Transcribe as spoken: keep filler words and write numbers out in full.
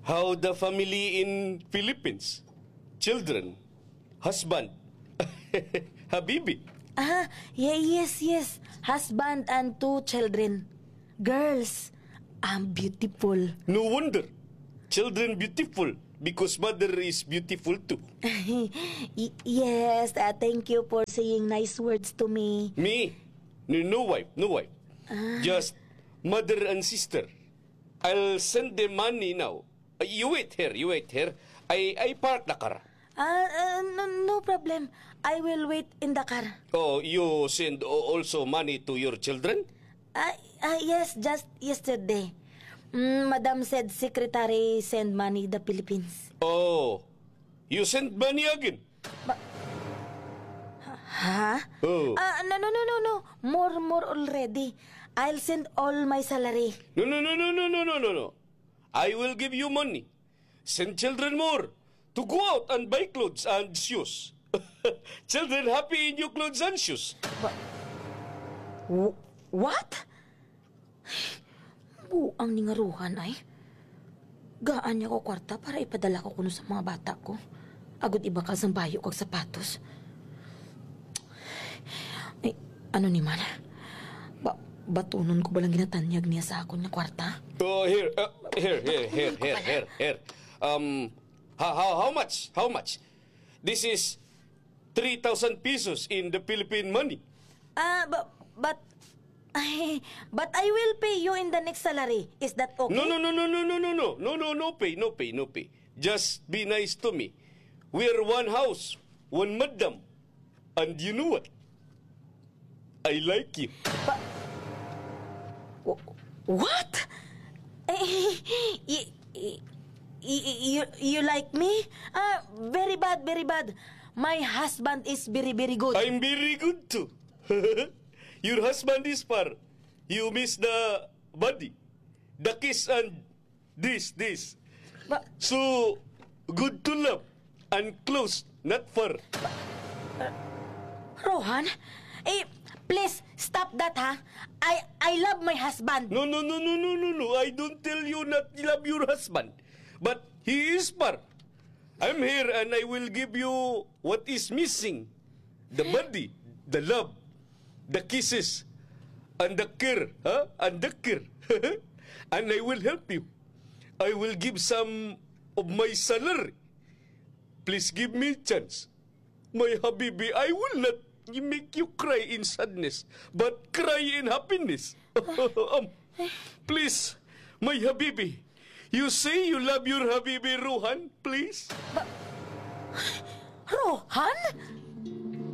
How the family in Philippines? Children, husband, Habibi. Ah, yeah, yes, yes. Husband and two children. Girls. I'm beautiful. No wonder. Children beautiful because mother is beautiful too. Y- yes, uh, thank you for saying nice words to me. Me? No, no wife, no wife. Just mother and sister. I'll send them money now. Uh, you wait here, you wait here. I, I park the car. Ah, uh, no, no problem. I will wait in the car. Oh, you send o- also money to your children? Ah, ah, yes, just yesterday. Mm, Madam said secretary send money the Philippines. Oh, you send money again? Ha? Oh. Ah, no, no, no, no, no. More, more already. I'll send all my salary. No, no, no, no, no, no, no, no, no. I will give you money. Send children more to go out and buy clothes and shoes. Children happy in your clothes and shoes. W- what? Buang ni ngaruhan ay. Gaan niya ko kwarta para ipadala ko kuno sa mga bata ko. Agad iba ka sang bayo kag sapatos. Ay, ano ni man? Ba batunon ko balang ginatanyag niya sa akon nga kwarta? Oh, here, uh, here, here, here, here, here, here. Um, how, how, how much? How much? This is three thousand pesos in the Philippine money. Ah, but but ay, but I will pay you in the next salary. Is that okay? No, no, no, no, no, no, no, no, no, no, no pay, no pay, no pay. Just be nice to me. We're one house, one madam. And you know what? I like you. Wh- What? Eh, y- y- y- you, you like me? Ah, very bad, very bad. My husband is very, very good. I'm very good too. Your husband is far. You miss the body, the kiss and this, this. Ba- So, good to love and close, not far. Rohan? Eh, please, stop that, ha? I, I love my husband. No, no, no, no, no, no, no. I don't tell you not to love your husband. But he is far. I'm here and I will give you what is missing. The body, the love, the kisses, and the care, huh? And the care. And I will help you. I will give some of my salary. Please give me a chance. My Habibi, I will not make you cry in sadness, but cry in happiness. um, please, my Habibi, you say you love your Habibi Rohan, please? Rohan?